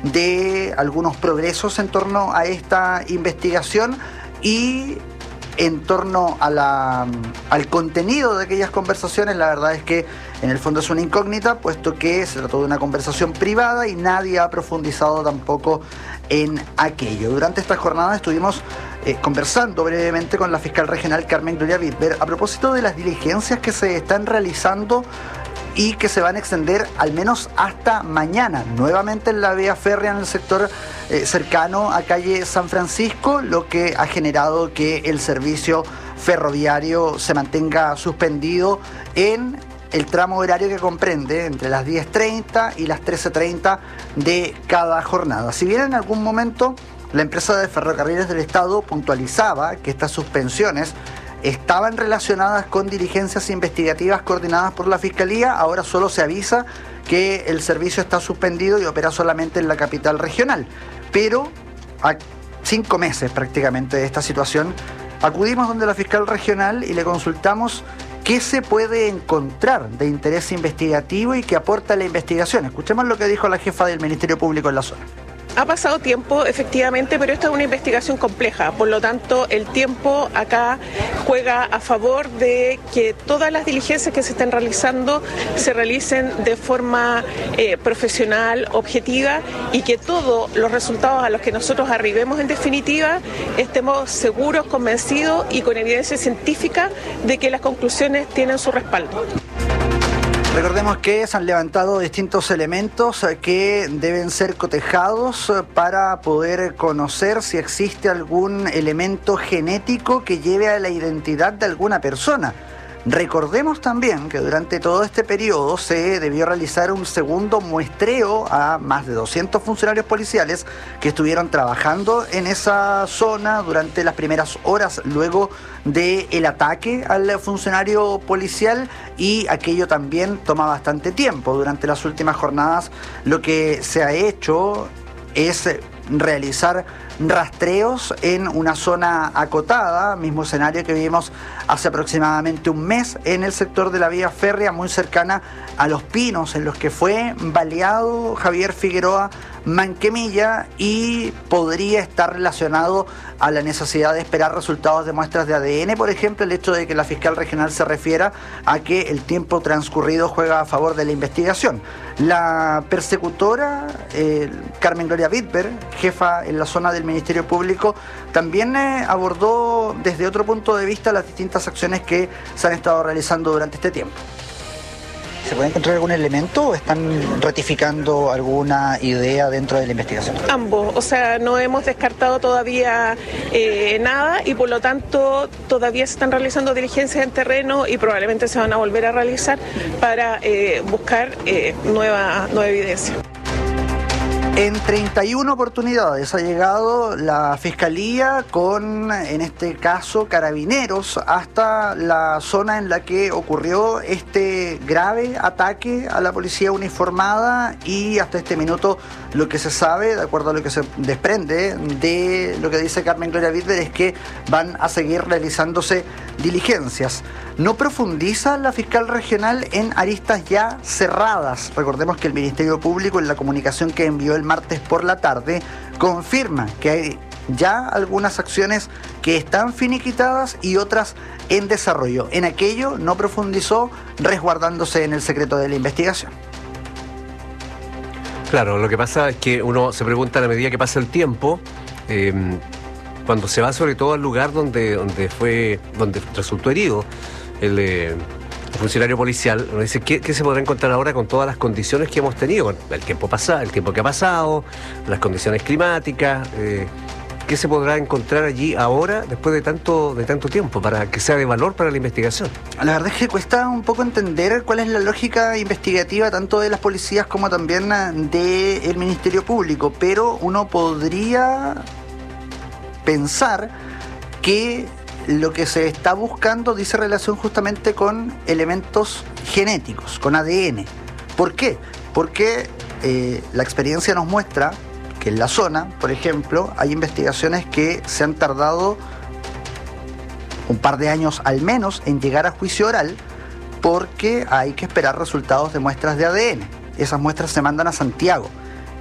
de algunos progresos en torno a esta investigación y en torno a al contenido de aquellas conversaciones. La verdad es que en el fondo es una incógnita, puesto que se trató de una conversación privada y nadie ha profundizado tampoco en aquello. Durante esta jornada estuvimos conversando brevemente con la fiscal regional Carmen Gloria Bitber a propósito de las diligencias que se están realizando y que se van a extender al menos hasta mañana, nuevamente en la vía férrea en el sector cercano a calle San Francisco, lo que ha generado que el servicio ferroviario se mantenga suspendido en el tramo horario que comprende entre las 10:30 y las 13:30 de cada jornada. Si bien en algún momento la empresa de ferrocarriles del Estado puntualizaba que estas suspensiones estaban relacionadas con diligencias investigativas coordinadas por la Fiscalía, ahora solo se avisa que el servicio está suspendido y opera solamente en la capital regional. Pero a 5 meses prácticamente de esta situación, acudimos donde la fiscal regional y le consultamos qué se puede encontrar de interés investigativo y que aporta la investigación. Escuchemos lo que dijo la jefa del Ministerio Público en la zona. Ha pasado tiempo, efectivamente, pero esta es una investigación compleja, por lo tanto el tiempo acá juega a favor de que todas las diligencias que se estén realizando se realicen de forma profesional, objetiva, y que todos los resultados a los que nosotros arribemos en definitiva estemos seguros, convencidos y con evidencia científica de que las conclusiones tienen su respaldo. Recordemos que se han levantado distintos elementos que deben ser cotejados para poder conocer si existe algún elemento genético que lleve a la identidad de alguna persona. Recordemos también que durante todo este periodo se debió realizar un segundo muestreo a más de 200 funcionarios policiales que estuvieron trabajando en esa zona durante las primeras horas luego del ataque al funcionario policial, y aquello también toma bastante tiempo. Durante las últimas jornadas lo que se ha hecho es realizar rastreos en una zona acotada, mismo escenario que vimos hace aproximadamente un mes en el sector de la vía férrea, muy cercana a Los Pinos, en los que fue baleado Javier Figueroa Manquemilla, y podría estar relacionado a la necesidad de esperar resultados de muestras de ADN, por ejemplo, el hecho de que la fiscal regional se refiera a que el tiempo transcurrido juega a favor de la investigación. La persecutora Carmen Gloria Bitber, jefa en la zona del Ministerio Público, también abordó desde otro punto de vista las distintas acciones que se han estado realizando durante este tiempo. ¿Se puede encontrar algún elemento o están ratificando alguna idea dentro de la investigación? Ambos, o sea, no hemos descartado todavía nada, y por lo tanto todavía se están realizando diligencias en terreno y probablemente se van a volver a realizar para buscar nueva evidencia. En 31 oportunidades ha llegado la Fiscalía con, en este caso, carabineros hasta la zona en la que ocurrió este grave ataque a la policía uniformada, y hasta este minuto lo que se sabe, de acuerdo a lo que se desprende de lo que dice Carmen Gloria Bitber, es que van a seguir realizándose diligencias. No profundiza la fiscal regional en aristas ya cerradas. Recordemos que el Ministerio Público, en la comunicación que envió el martes por la tarde, confirma que hay ya algunas acciones que están finiquitadas y otras en desarrollo. En aquello no profundizó, resguardándose en el secreto de la investigación. Claro, lo que pasa es que uno se pregunta a la medida que pasa el tiempo, cuando se va sobre todo al lugar donde resultó herido el funcionario policial, uno dice, ¿qué se podrá encontrar ahora con todas las condiciones que hemos tenido? El tiempo que ha pasado, las condiciones climáticas, ¿qué se podrá encontrar allí ahora después de tanto tiempo para que sea de valor para la investigación? La verdad es que cuesta un poco entender cuál es la lógica investigativa tanto de las policías como también del Ministerio Público, pero uno podría pensar que lo que se está buscando dice relación justamente con elementos genéticos, con ADN. ¿Por qué? Porque la experiencia nos muestra que en la zona, por ejemplo, hay investigaciones que se han tardado un par de años al menos en llegar a juicio oral, porque hay que esperar resultados de muestras de ADN. Esas muestras se mandan a Santiago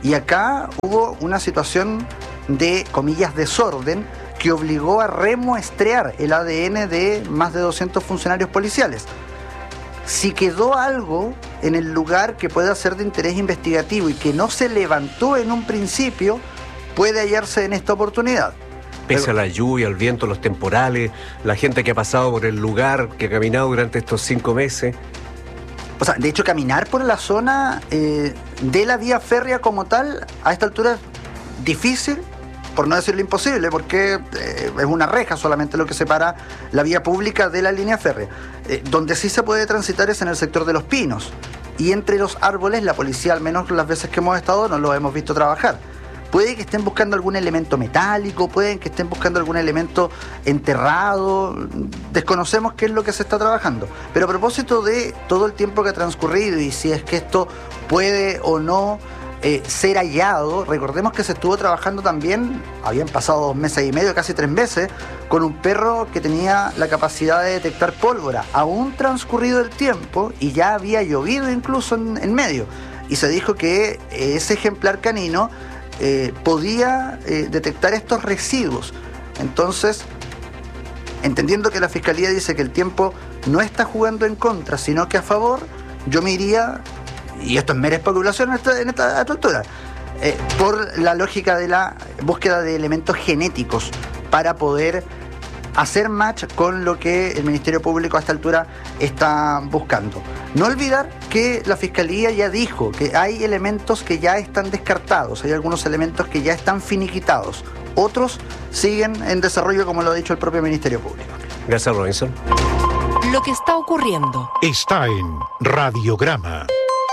Y acá hubo una situación de, comillas, desorden, que obligó a remuestrear el ADN de más de 200 funcionarios policiales. Si quedó algo en el lugar que pueda ser de interés investigativo y que no se levantó en un principio, puede hallarse en esta oportunidad. Pese a la lluvia, el viento, los temporales, la gente que ha pasado por el lugar, que ha caminado durante estos 5 meses. O sea, de hecho, caminar por la zona de la vía férrea como tal, a esta altura es difícil, por no decirlo imposible, porque es una reja solamente lo que separa la vía pública de la línea férrea. Donde sí se puede transitar es en el sector de Los Pinos. Y entre los árboles, la policía, al menos las veces que hemos estado, no los hemos visto trabajar. Puede que estén buscando algún elemento metálico, pueden que estén buscando algún elemento enterrado, desconocemos qué es lo que se está trabajando. Pero a propósito de todo el tiempo que ha transcurrido y si es que esto puede o no ser hallado, recordemos que se estuvo trabajando también, habían pasado 2 meses y medio, casi 3 meses, con un perro que tenía la capacidad de detectar pólvora, aún transcurrido el tiempo y ya había llovido incluso en medio. Y se dijo que ese ejemplar canino podía detectar estos residuos. Entonces, entendiendo que la Fiscalía dice que el tiempo no está jugando en contra, sino que a favor, yo me iría, y esto es mera especulación a esta altura, por la lógica de la búsqueda de elementos genéticos para poder hacer match con lo que el Ministerio Público a esta altura está buscando. No olvidar que la Fiscalía ya dijo que hay elementos que ya están descartados, hay algunos elementos que ya están finiquitados, otros siguen en desarrollo, como lo ha dicho el propio Ministerio Público. Gracias, Robinson. Lo que está ocurriendo está en Radiograma.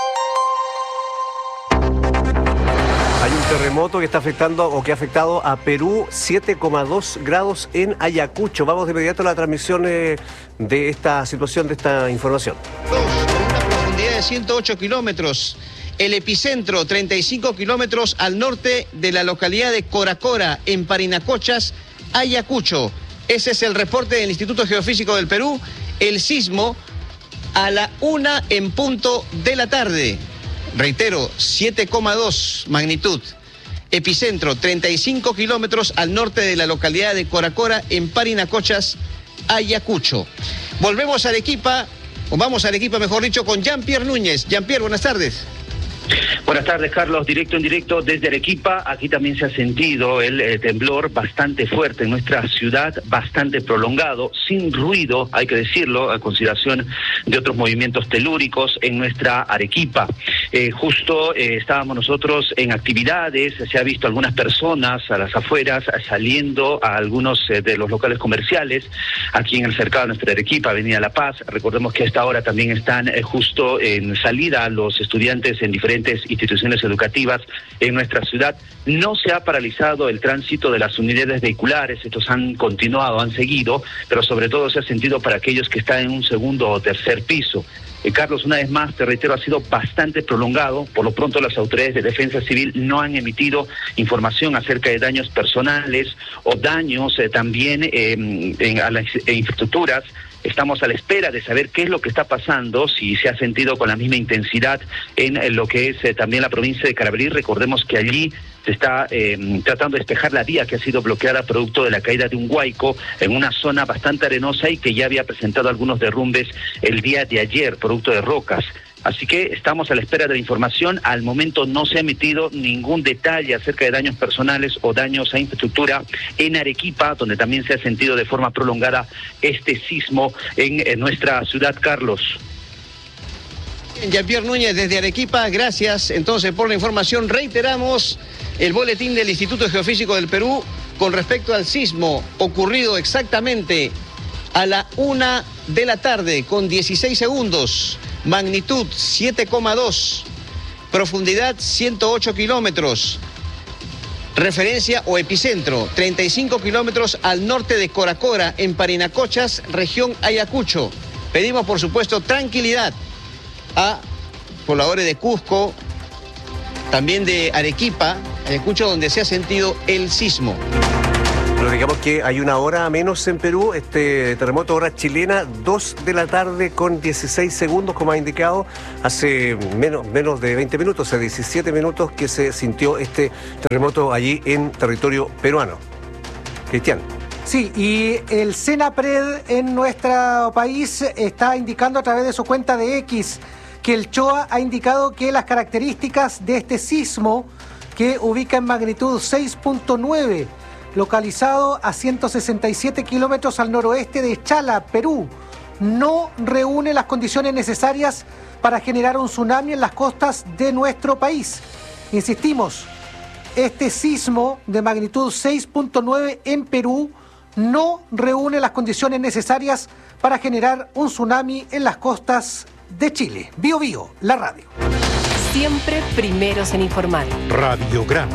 Hay un terremoto que está afectando o que ha afectado a Perú, 7,2 grados en Ayacucho. Vamos de inmediato a la transmisión de esta situación, de esta información. Con una profundidad de 108 kilómetros. El epicentro, 35 kilómetros al norte de la localidad de Coracora, en Parinacochas, Ayacucho. Ese es el reporte del Instituto Geofísico del Perú. El sismo a la 1:00 p.m. Reitero, 7,2 magnitud. Epicentro, 35 kilómetros al norte de la localidad de Coracora, en Parinacochas, Ayacucho. Volvemos a Arequipa, o vamos a Arequipa, mejor dicho, con Jean-Pierre Núñez. Jean-Pierre, buenas tardes. Buenas tardes, Carlos. Directo en directo desde Arequipa. Aquí también se ha sentido el temblor bastante fuerte en nuestra ciudad, bastante prolongado, sin ruido, hay que decirlo, a consideración de otros movimientos telúricos en nuestra Arequipa. Justo estábamos nosotros en actividades, se ha visto algunas personas a las afueras saliendo a algunos de los locales comerciales aquí en el cercado de nuestra Arequipa, Avenida La Paz. Recordemos que a esta hora también están justo en salida los estudiantes en diferentes instituciones educativas en nuestra ciudad. No se ha paralizado el tránsito de las unidades vehiculares, estos han continuado, han seguido, pero sobre todo se ha sentido para aquellos que están en un segundo o tercer piso. Carlos, una vez más, te reitero, ha sido bastante prolongado. Por lo pronto, las autoridades de defensa civil no han emitido información acerca de daños personales o daños también a las infraestructuras. Estamos a la espera de saber qué es lo que está pasando, si se ha sentido con la misma intensidad en lo que es también la provincia de Carabalí. Recordemos que allí se está tratando de despejar la vía que ha sido bloqueada producto de la caída de un huaico en una zona bastante arenosa y que ya había presentado algunos derrumbes el día de ayer, producto de rocas. Así que estamos a la espera de la información. Al momento no se ha emitido ningún detalle acerca de daños personales o daños a infraestructura en Arequipa, donde también se ha sentido de forma prolongada este sismo en nuestra ciudad, Carlos. Jean-Pierre Núñez desde Arequipa, gracias entonces por la información. Reiteramos el boletín del Instituto Geofísico del Perú con respecto al sismo ocurrido exactamente a la 1:00 p.m. con 16 segundos. Magnitud 7,2, profundidad 108 kilómetros, referencia o epicentro 35 kilómetros al norte de Coracora, en Parinacochas, región Ayacucho. Pedimos, por supuesto, tranquilidad a pobladores de Cusco, también de Arequipa, Ayacucho, donde se ha sentido el sismo. Pero digamos que hay una hora menos en Perú, este terremoto, hora chilena, 2 de la tarde con 16 segundos, como ha indicado, hace menos de 20 minutos, o sea, 17 minutos que se sintió este terremoto allí en territorio peruano. Cristian. Sí, y el Senapred en nuestro país está indicando a través de su cuenta de X que el CHOA ha indicado que las características de este sismo, que ubica en magnitud 6.9, localizado a 167 kilómetros al noroeste de Chala, Perú, no reúne las condiciones necesarias para generar un tsunami en las costas de nuestro país. Insistimos, este sismo de magnitud 6.9 en Perú no reúne las condiciones necesarias para generar un tsunami en las costas de Chile. Bío Bío, la radio. Siempre primeros en informar. Radiograma.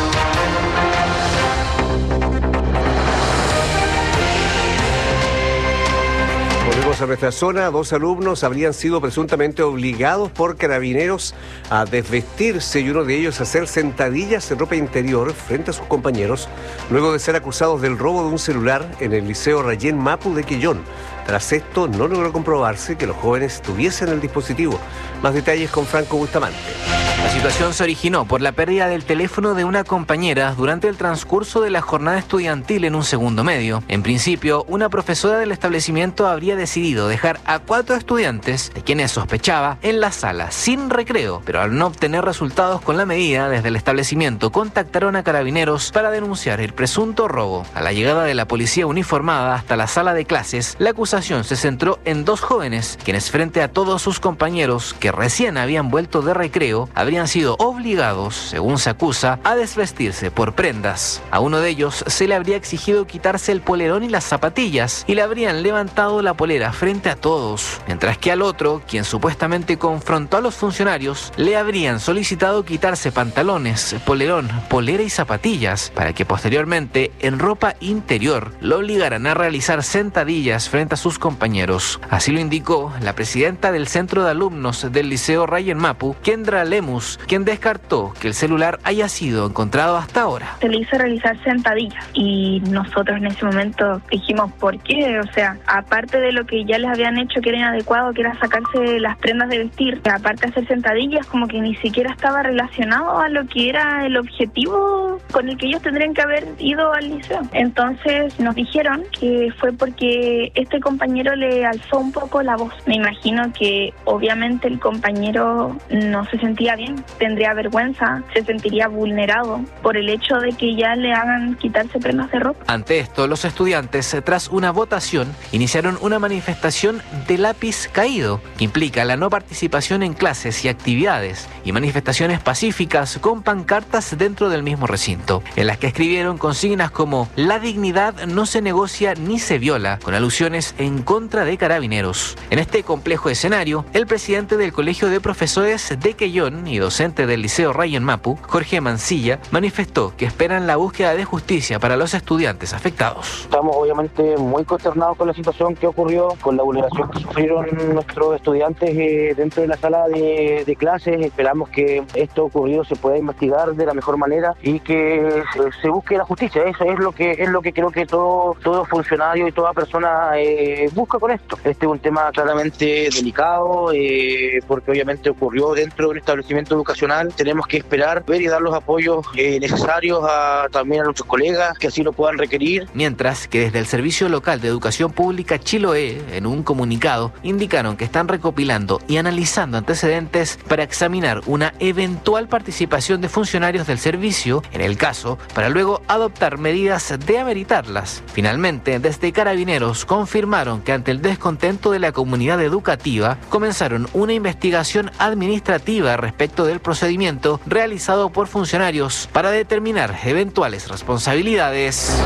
Volvemos a nuestra zona. 2 alumnos habrían sido presuntamente obligados por carabineros a desvestirse y uno de ellos a hacer sentadillas en ropa interior frente a sus compañeros, luego de ser acusados del robo de un celular en el Liceo Rayén Mapu de Quillón. Tras esto, no logró comprobarse que los jóvenes tuviesen el dispositivo. Más detalles con Franco Bustamante. La situación se originó por la pérdida del teléfono de una compañera durante el transcurso de la jornada estudiantil en un segundo medio. En principio, una profesora del establecimiento habría decidido dejar a 4 estudiantes, de quienes sospechaba, en la sala sin recreo, pero al no obtener resultados con la medida, desde el establecimiento contactaron a carabineros para denunciar el presunto robo. A la llegada de la policía uniformada hasta la sala de clases, la acusación se centró en 2 jóvenes, quienes frente a todos sus compañeros que recién habían vuelto de recreo, habrían sido obligados, según se acusa, a desvestirse por prendas. A uno de ellos se le habría exigido quitarse el polerón y las zapatillas y le habrían levantado la polera frente a todos, mientras que al otro, quien supuestamente confrontó a los funcionarios, le habrían solicitado quitarse pantalones, polerón, polera y zapatillas para que posteriormente, en ropa interior, lo obligaran a realizar sentadillas frente a sus compañeros. Así lo indicó la presidenta del Centro de Alumnos del Liceo Rayén Mapu, Kendra Lemus, quien descartó que el celular haya sido encontrado hasta ahora. Se le hizo realizar sentadillas y nosotros en ese momento dijimos ¿por qué? O sea, aparte de lo que ya les habían hecho que era inadecuado, que era sacarse las prendas de vestir, aparte de hacer sentadillas, como que ni siquiera estaba relacionado a lo que era el objetivo con el que ellos tendrían que haber ido al liceo. Entonces nos dijeron que fue porque este compañero le alzó un poco la voz. Me imagino que obviamente el compañero no se sentía bien, tendría vergüenza, se sentiría vulnerado por el hecho de que ya le hagan quitarse prendas de ropa. Ante esto, los estudiantes, tras una votación, iniciaron una manifestación de lápiz caído, que implica la no participación en clases y actividades, y manifestaciones pacíficas con pancartas dentro del mismo recinto, en las que escribieron consignas como «La dignidad no se negocia ni se viola», con alusiones en contra de carabineros. En este complejo escenario, el presidente del Colegio de Profesores de Quillón y docente del Liceo Rayén Mapu, Jorge Mancilla, manifestó que esperan la búsqueda de justicia para los estudiantes afectados. Estamos obviamente muy consternados con la situación que ocurrió, con la vulneración que sufrieron nuestros estudiantes dentro de la sala de clases. Esperamos que esto ocurrido se pueda investigar de la mejor manera y que se busque la justicia. Eso es lo que creo que todo funcionario y toda persona busca con esto. Este es un tema claramente delicado porque obviamente ocurrió dentro de un establecimiento educacional. Tenemos que esperar, ver y dar los apoyos necesarios también a nuestros colegas que así lo puedan requerir. Mientras que desde el Servicio Local de Educación Pública Chiloé, en un comunicado, indicaron que están recopilando y analizando antecedentes para examinar una eventual participación de funcionarios del servicio, en el caso, para luego adoptar medidas de ameritarlas. Finalmente, desde Carabineros confirmaron que ante el descontento de la comunidad educativa, comenzaron una investigación administrativa respecto del procedimiento realizado por funcionarios para determinar eventuales responsabilidades.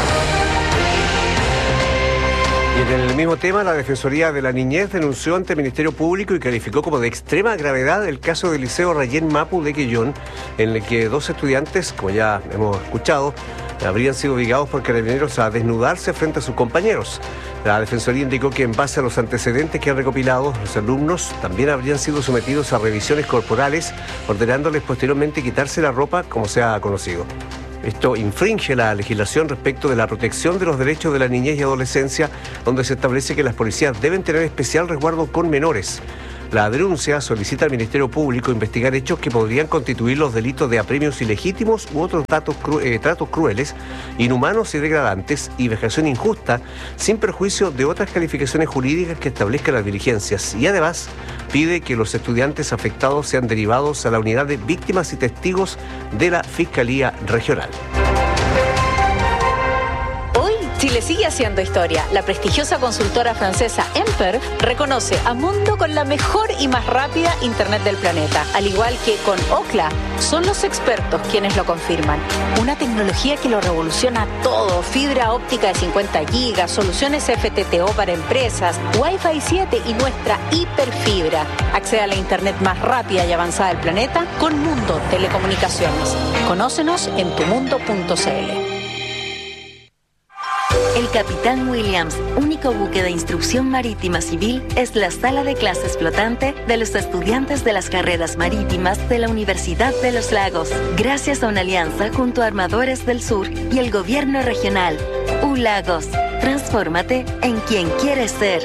Y en el mismo tema, la Defensoría de la Niñez denunció ante el Ministerio Público y calificó como de extrema gravedad el caso del Liceo Rayén Mapu de Quillón, en el que 2 estudiantes, como ya hemos escuchado, habrían sido obligados por carabineros a desnudarse frente a sus compañeros. La Defensoría indicó que en base a los antecedentes que han recopilado, los alumnos también habrían sido sometidos a revisiones corporales, ordenándoles posteriormente quitarse la ropa, como se ha conocido. Esto infringe la legislación respecto de la protección de los derechos de la niñez y adolescencia, donde se establece que las policías deben tener especial resguardo con menores. La denuncia solicita al Ministerio Público investigar hechos que podrían constituir los delitos de apremios ilegítimos u otros tratos crueles, inhumanos y degradantes y vejación injusta, sin perjuicio de otras calificaciones jurídicas que establezcan las diligencias. Y además pide que los estudiantes afectados sean derivados a la unidad de víctimas y testigos de la Fiscalía Regional. Chile sigue haciendo historia. La prestigiosa consultora francesa Emper reconoce a Mundo con la mejor y más rápida Internet del planeta. Al igual que con Ookla, son los expertos quienes lo confirman. Una tecnología que lo revoluciona todo. Fibra óptica de 50 gigas, soluciones FTTO para empresas, Wi-Fi 7 y nuestra hiperfibra. Accede a la Internet más rápida y avanzada del planeta con Mundo Telecomunicaciones. Conócenos en tumundo.cl. El Capitán Williams, único buque de instrucción marítima civil, es la sala de clases flotante de los estudiantes de las carreras marítimas de la Universidad de los Lagos, gracias a una alianza junto a Armadores del Sur y el gobierno regional. ULagos, transfórmate en quien quieres ser.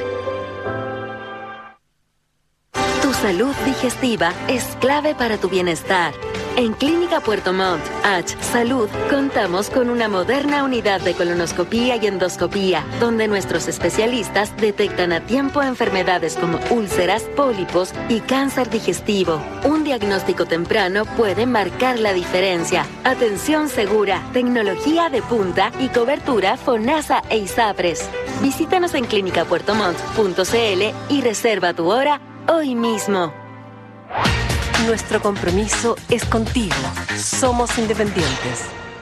Tu salud digestiva es clave para tu bienestar. En Clínica Puerto Montt, H Salud, contamos con una moderna unidad de colonoscopía y endoscopía, donde nuestros especialistas detectan a tiempo enfermedades como úlceras, pólipos y cáncer digestivo. Un diagnóstico temprano puede marcar la diferencia. Atención segura, tecnología de punta y cobertura FONASA e ISAPRES. Visítanos en clinicapuertomont.cl y reserva tu hora hoy mismo. Nuestro compromiso es contigo. Somos independientes.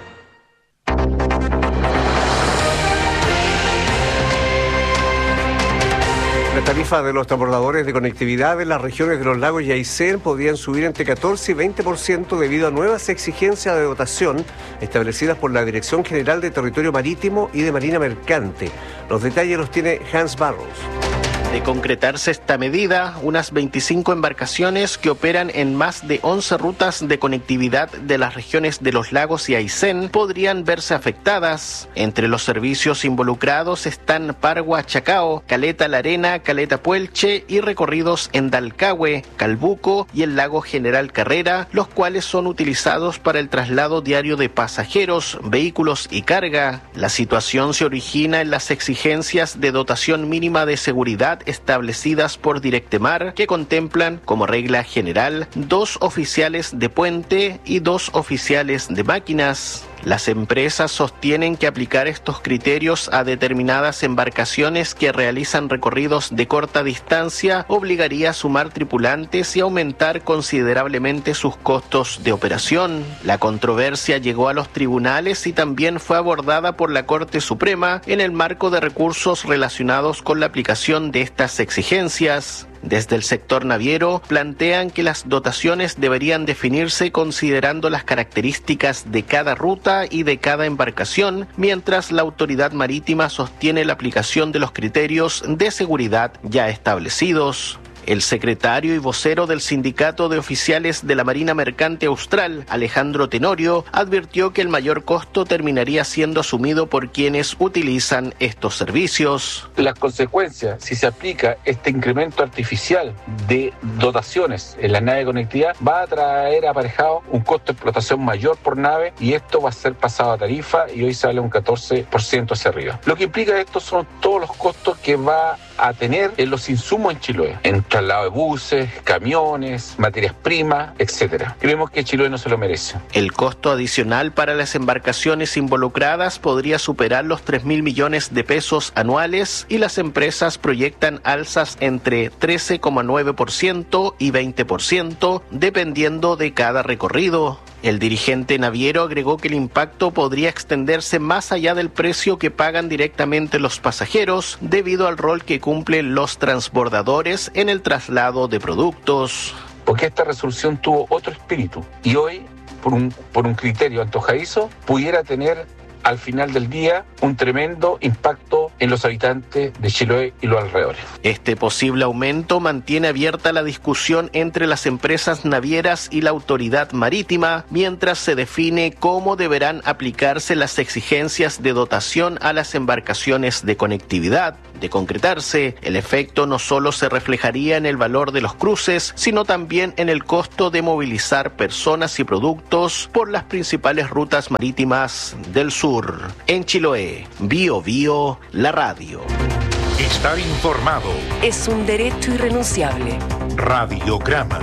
La tarifa de los transbordadores de conectividad en las regiones de los lagos y Aysén podrían subir entre 14 y 20% debido a nuevas exigencias de dotación establecidas por la Dirección General de Territorio Marítimo y de Marina Mercante. Los detalles los tiene Hans Barros. De concretarse esta medida, unas 25 embarcaciones que operan en más de 11 rutas de conectividad de las regiones de los lagos y Aysén podrían verse afectadas. Entre los servicios involucrados están Pargua Chacao, Caleta La Arena, Caleta Puelche y recorridos en Dalcahue, Calbuco y el lago General Carrera, los cuales son utilizados para el traslado diario de pasajeros, vehículos y carga. La situación se origina en las exigencias de dotación mínima de seguridad establecidas por Directemar, que contemplan como regla general 2 oficiales de puente y 2 oficiales de máquinas. Las empresas sostienen que aplicar estos criterios a determinadas embarcaciones que realizan recorridos de corta distancia obligaría a sumar tripulantes y aumentar considerablemente sus costos de operación. La controversia llegó a los tribunales y también fue abordada por la Corte Suprema en el marco de recursos relacionados con la aplicación de estas exigencias. Desde el sector naviero plantean que las dotaciones deberían definirse considerando las características de cada ruta y de cada embarcación, mientras la autoridad marítima sostiene la aplicación de los criterios de seguridad ya establecidos. El secretario y vocero del Sindicato de Oficiales de la Marina Mercante Austral, Alejandro Tenorio, advirtió que el mayor costo terminaría siendo asumido por quienes utilizan estos servicios. Las consecuencias, si se aplica este incremento artificial de dotaciones en la nave de conectividad, va a traer aparejado un costo de explotación mayor por nave y esto va a ser pasado a tarifa y hoy sale un 14% hacia arriba. Lo que implica esto son todos los costos que va a tener en los insumos en Chiloé, en traslado de buses, camiones, materias primas, etcétera. Creemos que Chiloé no se lo merece. El costo adicional para las embarcaciones involucradas podría superar los 3.000 millones de pesos anuales y las empresas proyectan alzas entre 13,9% y 20% dependiendo de cada recorrido. El dirigente naviero agregó que el impacto podría extenderse más allá del precio que pagan directamente los pasajeros debido al rol que cumplen los transbordadores en el traslado de productos. Porque esta resolución tuvo otro espíritu y hoy, por un criterio antojadizo, pudiera tener al final del día un tremendo impacto en los habitantes de Chiloé y los alrededores. Este posible aumento mantiene abierta la discusión entre las empresas navieras y la autoridad marítima, mientras se define cómo deberán aplicarse las exigencias de dotación a las embarcaciones de conectividad. De concretarse, el efecto no solo se reflejaría en el valor de los cruces, sino también en el costo de movilizar personas y productos por las principales rutas marítimas del sur. En Chiloé, Bio Bio, la radio. Estar informado es un derecho irrenunciable. Radiograma.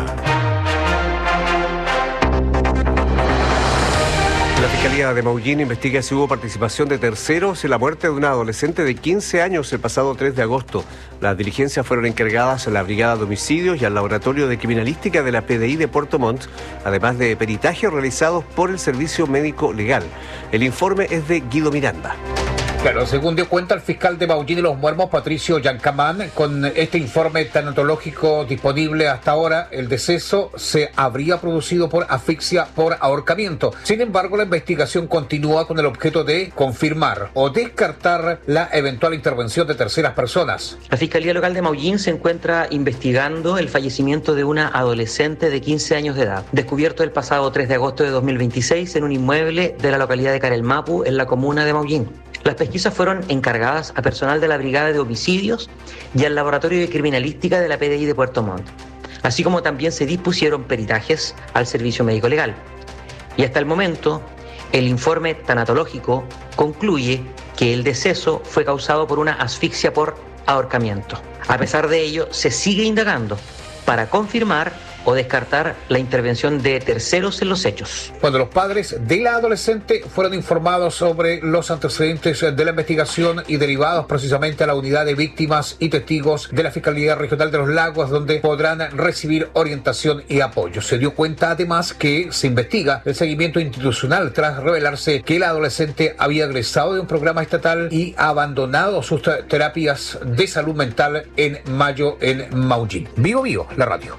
La Fiscalía de Maullín investiga si hubo participación de terceros en la muerte de una adolescente de 15 años el pasado 3 de agosto. Las diligencias fueron encargadas a la Brigada de Homicidios y al Laboratorio de Criminalística de la PDI de Puerto Montt, además de peritajes realizados por el Servicio Médico Legal. El informe es de Guido Miranda. Claro, según dio cuenta el fiscal de Maullín y Los Muermos, Patricio Yancamán, con este informe tanatológico disponible hasta ahora, el deceso se habría producido por asfixia por ahorcamiento. Sin embargo, la investigación continúa con el objeto de confirmar o descartar la eventual intervención de terceras personas. La Fiscalía Local de Maullín se encuentra investigando el fallecimiento de una adolescente de 15 años de edad, descubierto el pasado 3 de agosto de 2026 en un inmueble de la localidad de Carelmapu, en la comuna de Maullín. Las pesquisas fueron encargadas a personal de la Brigada de Homicidios y al Laboratorio de Criminalística de la PDI de Puerto Montt, así como también se dispusieron peritajes al Servicio Médico Legal. Y hasta el momento, el informe tanatológico concluye que el deceso fue causado por una asfixia por ahorcamiento. A pesar de ello, se sigue indagando para confirmar o descartar la intervención de terceros en los hechos. Cuando los padres de la adolescente fueron informados sobre los antecedentes de la investigación y derivados precisamente a la unidad de víctimas y testigos de la Fiscalía Regional de los Lagos, donde podrán recibir orientación y apoyo. Se dio cuenta además que se investiga el seguimiento institucional tras revelarse que la adolescente había egresado de un programa estatal y ha abandonado sus terapias de salud mental en mayo en Maullín. Bio Bio, la radio.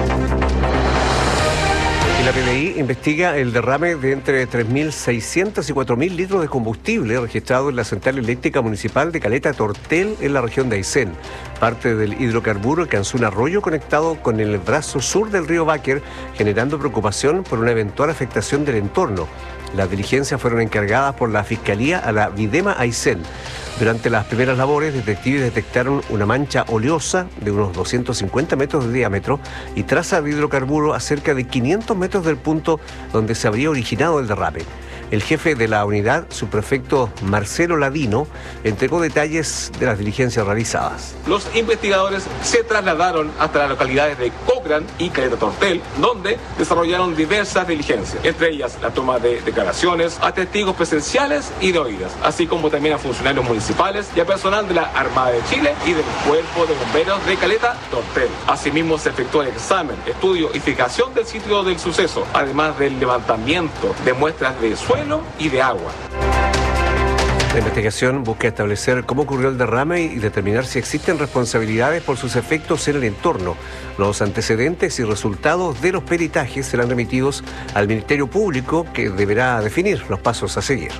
Y la PDI investiga el derrame de entre 3.600 y 4.000 litros de combustible registrado en la central eléctrica municipal de Caleta Tortel en la región de Aysén. Parte del hidrocarburo alcanzó un arroyo conectado con el brazo sur del río Báquer, generando preocupación por una eventual afectación del entorno. Las diligencias fueron encargadas por la Fiscalía a la Videma Aysén. Durante las primeras labores, detectives detectaron una mancha oleosa de unos 250 metros de diámetro y traza de hidrocarburo a cerca de 500 metros del punto donde se habría originado el derrame. El jefe de la unidad, subprefecto Marcelo Ladino, entregó detalles de las diligencias realizadas. Los investigadores se trasladaron hasta las localidades de Cochrane y Caleta Tortel, donde desarrollaron diversas diligencias, entre ellas la toma de declaraciones a testigos presenciales y de oídas, así como también a funcionarios municipales y a personal de la Armada de Chile y del Cuerpo de Bomberos de Caleta Tortel. Asimismo, se efectuó el examen, estudio y fijación del sitio del suceso, además del levantamiento de muestras de suelo y de agua. La investigación busca establecer cómo ocurrió el derrame y determinar si existen responsabilidades por sus efectos en el entorno. Los antecedentes y resultados de los peritajes serán remitidos al Ministerio Público, que deberá definir los pasos a seguir.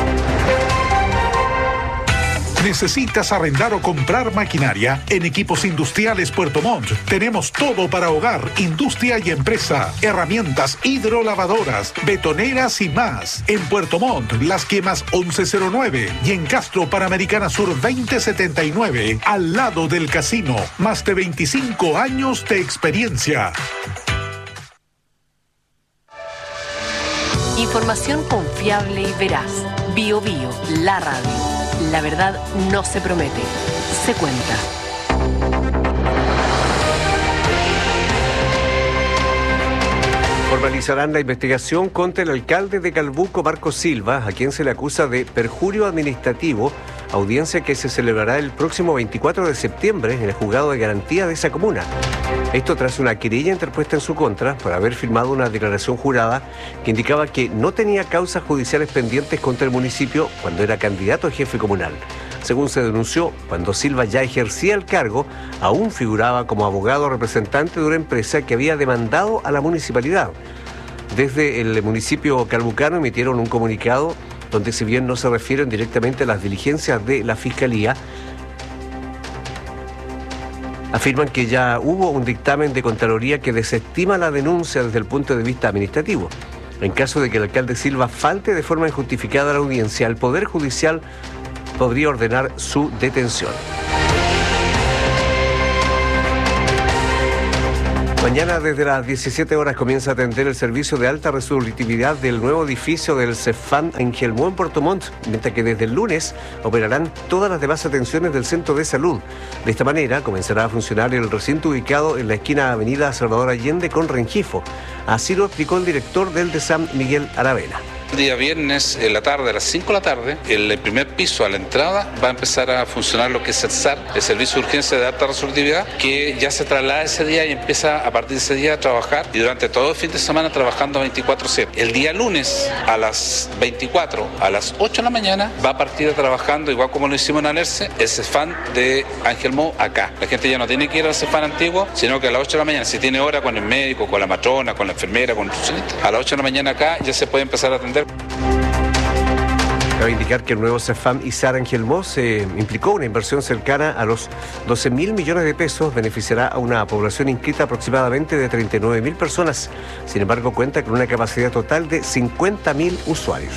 ¿Necesitas arrendar o comprar maquinaria? En Equipos Industriales Puerto Montt tenemos todo para hogar, industria y empresa. Herramientas hidrolavadoras, betoneras y más. En Puerto Montt, Las Quemas 1109 y en Castro Panamericana Sur 2079, al lado del casino. Más de 25 años de experiencia. Información confiable y veraz. Bio Bio, la radio. La verdad no se promete, se cuenta. Formalizarán la investigación contra el alcalde de Calbuco, Marcos Silva, a quien se le acusa de perjurio administrativo, audiencia que se celebrará el próximo 24 de septiembre en el juzgado de garantía de esa comuna. Esto tras una querella interpuesta en su contra por haber firmado una declaración jurada que indicaba que no tenía causas judiciales pendientes contra el municipio cuando era candidato a jefe comunal. Según se denunció, cuando Silva ya ejercía el cargo, aún figuraba como abogado representante de una empresa que había demandado a la municipalidad. Desde el municipio calbucano emitieron un comunicado donde si bien no se refieren directamente a las diligencias de la Fiscalía, afirman que ya hubo un dictamen de Contraloría que desestima la denuncia desde el punto de vista administrativo. En caso de que el alcalde Silva falte de forma injustificada a la audiencia, el Poder Judicial podría ordenar su detención. Mañana desde las 17 horas comienza a atender el servicio de alta resolutividad del nuevo edificio del Cefam Angelmó en Puerto Montt, mientras que desde el lunes operarán todas las demás atenciones del centro de salud. De esta manera comenzará a funcionar el recinto ubicado en la esquina Avenida Salvador Allende con Rengifo. Así lo explicó el director del DESAM, Miguel Aravena. El día viernes en la tarde, a las 5 de la tarde, el primer piso a la entrada va a empezar a funcionar lo que es el SAR, el Servicio de Urgencia de Alta Resolutividad, que ya se traslada ese día y empieza a partir de ese día a trabajar y durante todo el fin de semana trabajando 24/7. El día lunes a las 24, a las 8 de la mañana, va a partir trabajando, igual como lo hicimos en Alerce, el Cefam de Angelmó acá. La gente ya no tiene que ir al Cefam antiguo, sino que a las 8 de la mañana, si tiene hora con el médico, con la matrona, con la enfermera, con el nutricionista, a las 8 de la mañana acá ya se puede empezar a atender. Cabe indicar que el nuevo Cefam Izar Angelmó implicó una inversión cercana a los 12.000 millones de pesos, beneficiará a una población inscrita aproximadamente de 39.000 personas. Sin embargo, cuenta con una capacidad total de 50.000 usuarios.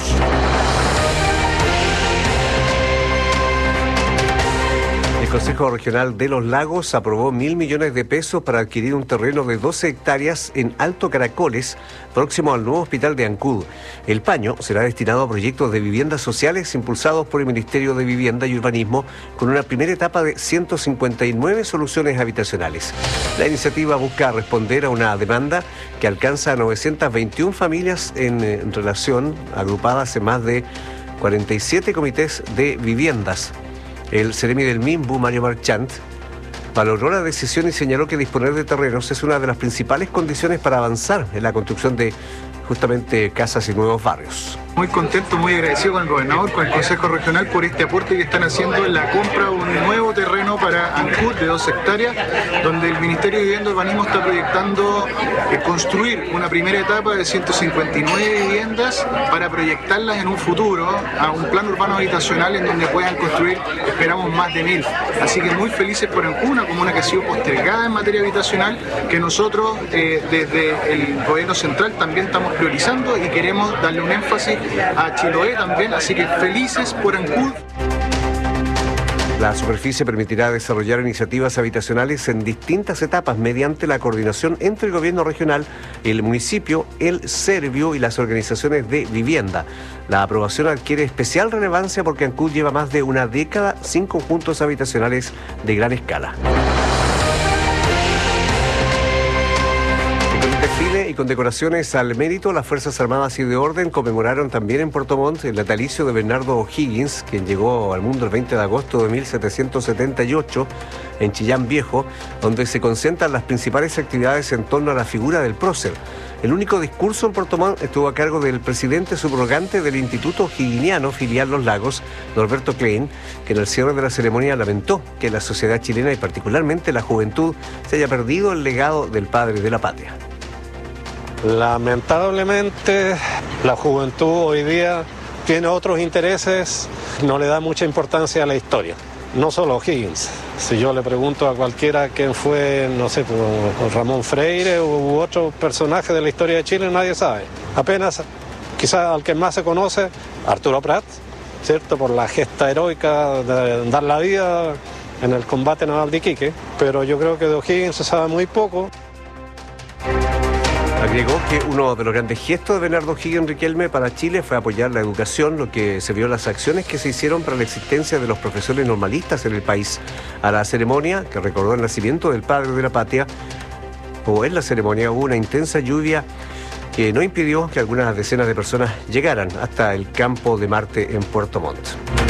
El Consejo Regional de los Lagos aprobó 1.000 millones de pesos para adquirir un terreno de 12 hectáreas en Alto Caracoles, próximo al nuevo hospital de Ancud. El paño será destinado a proyectos de viviendas sociales impulsados por el Ministerio de Vivienda y Urbanismo, con una primera etapa de 159 soluciones habitacionales. La iniciativa busca responder a una demanda que alcanza a 921 familias en relación, agrupadas en más de 47 comités de viviendas. El seremi del MIMBU, Mario Marchant, valoró la decisión y señaló que disponer de terrenos es una de las principales condiciones para avanzar en la construcción de justamente casas y nuevos barrios. Muy contento, muy agradecido con el gobernador, con el Consejo Regional por este aporte que están haciendo en la compra de un nuevo terreno para Ancud de 2 hectáreas, donde el Ministerio de Vivienda y Urbanismo está proyectando construir una primera etapa de 159 viviendas para proyectarlas en un futuro a un plan urbano habitacional en donde puedan construir, esperamos, más de 1.000. Así que muy felices por Ancud, una comuna que ha sido postergada en materia habitacional, que nosotros desde el gobierno central también estamos priorizando y queremos darle un énfasis a Chiloé también, así que felices por Ancud. La superficie permitirá desarrollar iniciativas habitacionales en distintas etapas mediante la coordinación entre el gobierno regional, el municipio, el Servio y las organizaciones de vivienda. La aprobación adquiere especial relevancia porque Ancud lleva más de una década sin conjuntos habitacionales de gran escala. Y con decoraciones al mérito, las Fuerzas Armadas y de Orden conmemoraron también en Puerto Montt el natalicio de Bernardo O'Higgins, quien llegó al mundo el 20 de agosto de 1778 en Chillán Viejo, donde se concentran las principales actividades en torno a la figura del prócer. El único discurso en Puerto Montt estuvo a cargo del presidente subrogante del Instituto O'Higginiano Filial Los Lagos, Norberto Klein, que en el cierre de la ceremonia lamentó que la sociedad chilena y particularmente la juventud se haya perdido el legado del padre de la patria. Lamentablemente, la juventud hoy día tiene otros intereses, no le da mucha importancia a la historia. No solo O'Higgins. Si yo le pregunto a cualquiera quién fue, no sé, Ramón Freire u otro personaje de la historia de Chile, nadie sabe. Apenas, quizás al que más se conoce, Arturo Prat, ¿cierto? Por la gesta heroica de dar la vida en el combate naval de Iquique. Pero yo creo que de O'Higgins se sabe muy poco. Agregó que uno de los grandes gestos de Bernardo O'Higgins Riquelme para Chile fue apoyar la educación, lo que se vio en las acciones que se hicieron para la existencia de los profesores normalistas en el país. A la ceremonia, que recordó el nacimiento del padre de la patria, o en la ceremonia hubo una intensa lluvia que no impidió que algunas decenas de personas llegaran hasta el campo de Marte en Puerto Montt.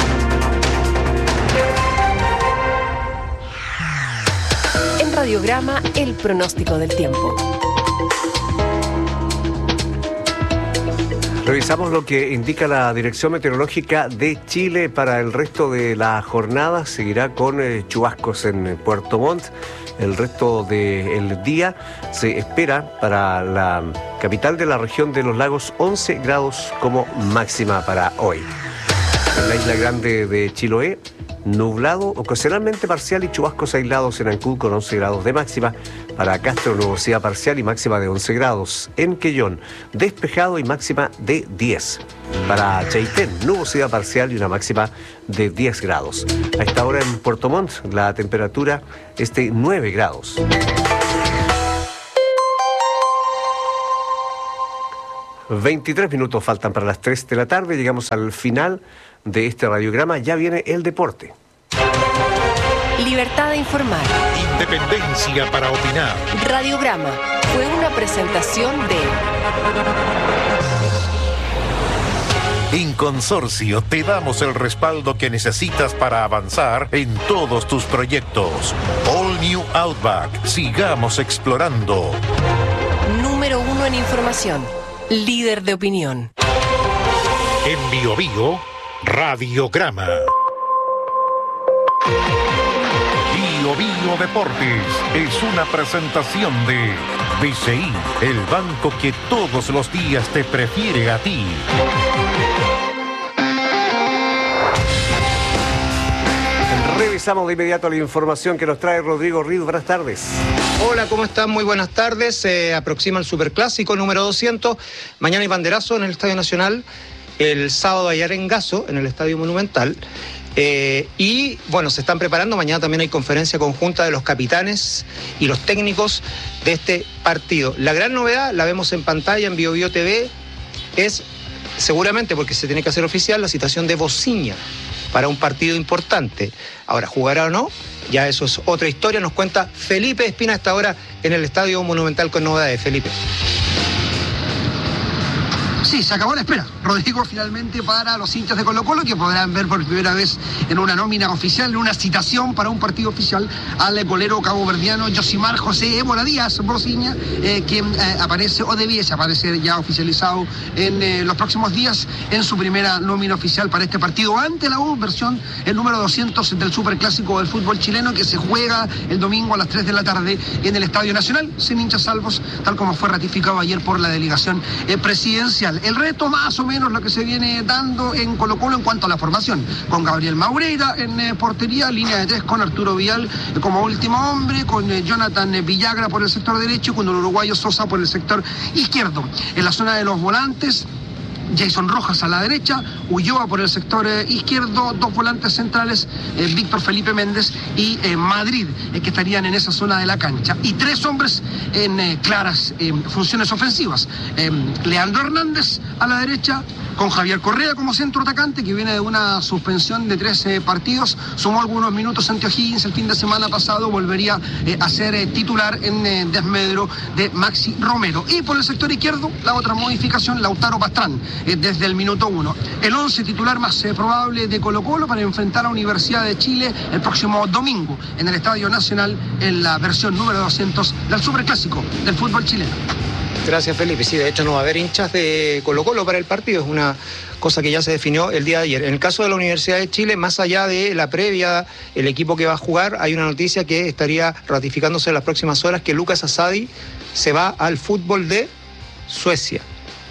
En Radiograma, el pronóstico del tiempo. Revisamos lo que indica la Dirección Meteorológica de Chile para el resto de la jornada. Seguirá con chubascos en Puerto Montt. El resto del día se espera para la capital de la región de los lagos 11 grados como máxima para hoy. En la isla grande de Chiloé, nublado, ocasionalmente parcial y chubascos aislados en Ancud con 11 grados de máxima. Para Castro, nubosidad parcial y máxima de 11 grados. En Quellón, despejado y máxima de 10. Para Chaitén, nubosidad parcial y una máxima de 10 grados. A esta hora en Puerto Montt, la temperatura es de 9 grados. ...23 minutos faltan para las 3 de la tarde... ...llegamos al final de este radiograma... ...ya viene el deporte. Libertad de informar. Independencia para opinar. Radiograma fue una presentación de... En Consorcio te damos el respaldo que necesitas para avanzar en todos tus proyectos. All New Outback. Sigamos explorando. Número 1 en información. Líder de opinión. En Bio Bio, Radiograma. Bio Bio Deportes es una presentación de BCI, el banco que todos los días te prefiere a ti. Revisamos de inmediato la información que nos trae Rodrigo Riz. Buenas tardes. Hola, ¿cómo están? Muy buenas tardes. Se aproxima el Superclásico número 200. Mañana hay banderazo en el Estadio Nacional. El sábado hay arengazo en el Estadio Monumental. Y bueno, se están preparando. Mañana también hay conferencia conjunta de los capitanes y los técnicos de este partido. La gran novedad, la vemos en pantalla en Bio Bio TV, es seguramente, porque se tiene que hacer oficial, la citación de Bociña para un partido importante. Ahora, ¿jugará o no? Ya eso es otra historia. Nos cuenta Felipe Espina a esta hora en el Estadio Monumental con novedades. Felipe. Sí, se acabó la espera, Rodrigo, finalmente para los hinchas de Colo-Colo, que podrán ver por primera vez en una nómina oficial, en una citación para un partido oficial, al golero caboverdiano Josimar José Ébola Díaz Bociña, quien aparece o debiese aparecer ya oficializado en los próximos días en su primera nómina oficial para este partido ante la U, versión el número 200 del Superclásico del fútbol chileno, que se juega el domingo a las 3 de la tarde en el Estadio Nacional, sin hinchas salvos, tal como fue ratificado ayer por la delegación presidencial. El reto más o menos lo que se viene dando en Colo-Colo en cuanto a la formación, con Gabriel Maureira en portería, línea de 3 con Arturo Vidal como último hombre, con Jonathan Villagra por el sector derecho, con el uruguayo Sosa por el sector izquierdo. En la zona de los volantes, Jason Rojas a la derecha, Ulloa por el sector izquierdo, dos volantes centrales, Víctor Felipe Méndez y Madrid, que estarían en esa zona de la cancha. Y tres hombres en claras funciones ofensivas. Leandro Hernández a la derecha, con Javier Correa como centro atacante, que viene de una suspensión de 13 partidos, sumó algunos minutos ante O'Higgins el fin de semana pasado, volvería a ser titular en desmedro de Maxi Romero. Y por el sector izquierdo, la otra modificación, Lautaro Pastrán, desde el minuto 1. El 11 titular más probable de Colo-Colo para enfrentar a Universidad de Chile el próximo domingo en el Estadio Nacional en la versión número 200 del Superclásico del fútbol chileno. Gracias, Felipe. Sí, de hecho no va a haber hinchas de Colo-Colo para el partido, es una cosa que ya se definió el día de ayer. En el caso de la Universidad de Chile, más allá de la previa, el equipo que va a jugar, hay una noticia que estaría ratificándose en las próximas horas, que Lucas Asadi se va al fútbol de Suecia,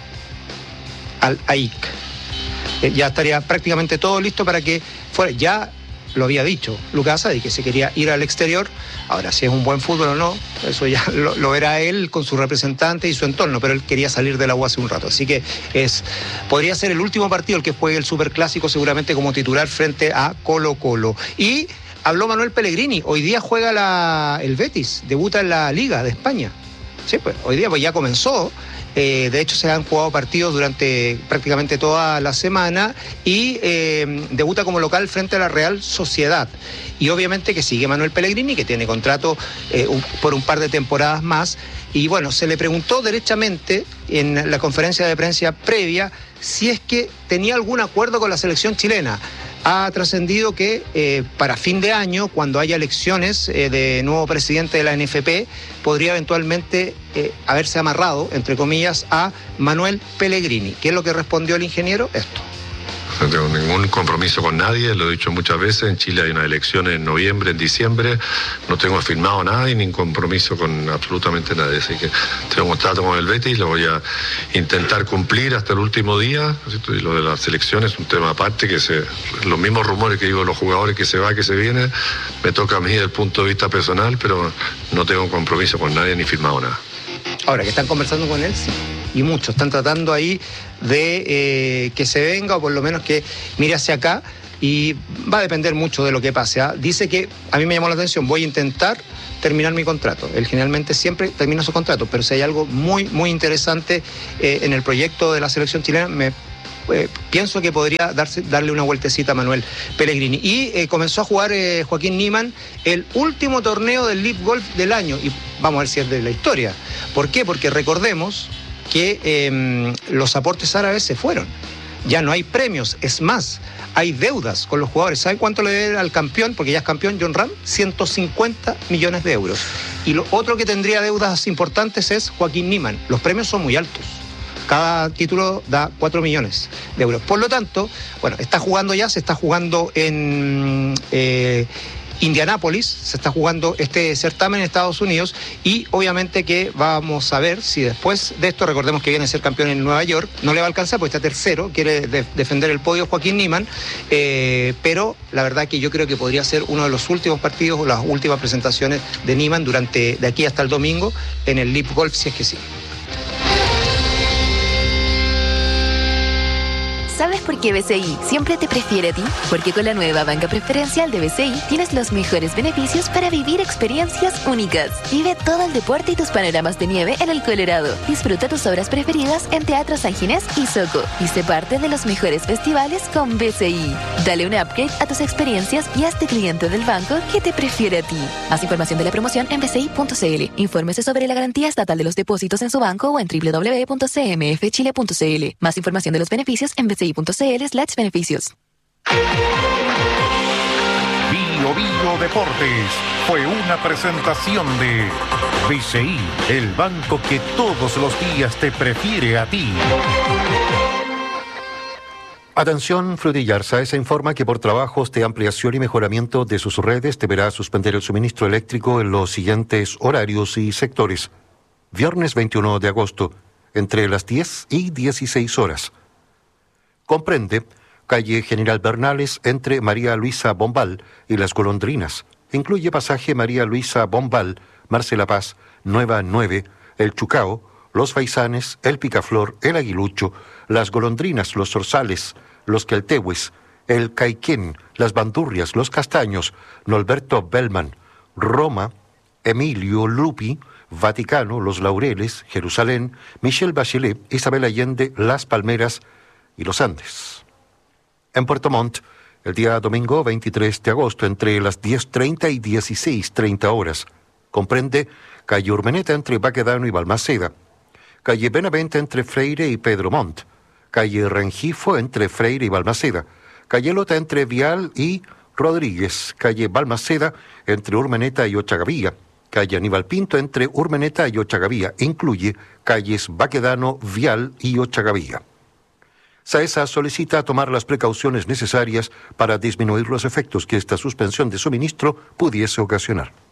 al AIK. Ya estaría prácticamente todo listo para que fuera. Ya lo había dicho Lucas Asadi, que se quería ir al exterior. Ahora, si es un buen fútbol o no, eso ya lo verá él con su representante y su entorno, pero él quería salir de la U hace un rato. Así que podría ser el último partido el que juegue el Superclásico, seguramente como titular frente a Colo-Colo. Y habló Manuel Pellegrini, hoy día juega el Betis, debuta en la Liga de España. Sí, pues hoy día ya comenzó. De hecho, se han jugado partidos durante prácticamente toda la semana y debuta como local frente a la Real Sociedad. Y obviamente que sigue Manuel Pellegrini, que tiene contrato por un par de temporadas más. Y bueno, se le preguntó derechamente en la conferencia de prensa previa si es que tenía algún acuerdo con la selección chilena. Ha trascendido que para fin de año, cuando haya elecciones de nuevo presidente de la NFP, podría eventualmente haberse amarrado, entre comillas, a Manuel Pellegrini. ¿Qué es lo que respondió el ingeniero? Esto. No tengo ningún compromiso con nadie, lo he dicho muchas veces, en Chile hay unas elecciones en noviembre, en diciembre, no tengo firmado nada y ni compromiso con absolutamente nadie, así que tengo un contrato con el Betis, lo voy a intentar cumplir hasta el último día, ¿cierto? Y lo de las elecciones es un tema aparte, los mismos rumores que digo los jugadores que se va, que se viene, me toca a mí desde el punto de vista personal, pero no tengo un compromiso con nadie ni firmado nada. Ahora, que están conversando con él, sí. Y muchos están tratando ahí de que se venga, o por lo menos que mire hacia acá, y va a depender mucho de lo que pase. Dice que, a mí me llamó la atención, voy a intentar terminar mi contrato. Él generalmente siempre termina su contrato, pero si hay algo muy, muy interesante en el proyecto de la selección chilena, pienso que podría darle una vueltecita a Manuel Pellegrini. Y comenzó a jugar Joaquín Niemann el último torneo del Leap Golf del año, y vamos a ver si es de la historia. ¿Por qué? Porque recordemos que los aportes árabes se fueron. Ya no hay premios, es más, hay deudas con los jugadores. ¿Sabe cuánto le debe al campeón? Porque ya es campeón Jon Rahm, 150 millones de euros. Y lo otro que tendría deudas importantes es Joaquín Niemann. Los premios son muy altos. Cada título da 4 millones de euros. Por lo tanto, bueno, se está jugando en Indianápolis, se está jugando este certamen en Estados Unidos, y obviamente que vamos a ver si después de esto, recordemos que viene a ser campeón en Nueva York, no le va a alcanzar porque está tercero, quiere defender el podio Joaquín Niemann, pero la verdad que yo creo que podría ser uno de los últimos partidos o las últimas presentaciones de Niemann de aquí hasta el domingo en el Leap Golf, si es que sí. ¿Sabes por qué BCI siempre te prefiere a ti? Porque con la nueva banca preferencial de BCI tienes los mejores beneficios para vivir experiencias únicas. Vive todo el deporte y tus panoramas de nieve en el Colorado. Disfruta tus obras preferidas en Teatro San Ginés y Soco. Y sé parte de los mejores festivales con BCI. Dale un upgrade a tus experiencias y hazte cliente del banco que te prefiere a ti. Más información de la promoción en bci.cl. Infórmese sobre la garantía estatal de los depósitos en su banco o en www.cmfchile.cl. Más información de los beneficios en bci.cl/beneficios. Bio Bio Deportes fue una presentación de BCI, el banco que todos los días te prefiere a ti. Atención, Frutillar Saesa informa que por trabajos de ampliación y mejoramiento de sus redes deberá suspender el suministro eléctrico en los siguientes horarios y sectores. Viernes 21 de agosto, entre las 10 y 16 horas. Comprende calle General Bernales entre María Luisa Bombal y Las Golondrinas. Incluye pasaje María Luisa Bombal, Marcela Paz, Nueva 9, El Chucao, Los Faisanes, El Picaflor, El Aguilucho, Las Golondrinas, Los Zorzales, Los Queltehues, El Caiquén, Las Bandurrias, Los Castaños, Norberto Bellman, Roma, Emilio Lupi, Vaticano, Los Laureles, Jerusalén, Michelle Bachelet, Isabel Allende, Las Palmeras y Los Andes. En Puerto Montt, el día domingo 23 de agosto, entre las 10:30 y 16:30 horas, comprende calle Urmeneta entre Baquedano y Balmaceda, calle Benavente entre Freire y Pedro Montt, calle Rengifo entre Freire y Balmaceda, calle Lota entre Vial y Rodríguez, calle Balmaceda entre Urmeneta y Ochagavía, calle Aníbal Pinto entre Urmeneta y Ochagavía, incluye calles Baquedano, Vial y Ochagavía. Saesa solicita tomar las precauciones necesarias para disminuir los efectos que esta suspensión de suministro pudiese ocasionar.